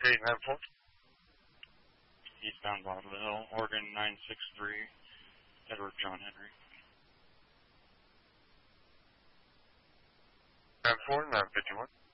894. Eastbound Bottle Hill, Oregon 963, Edward John Henry. 94, 951.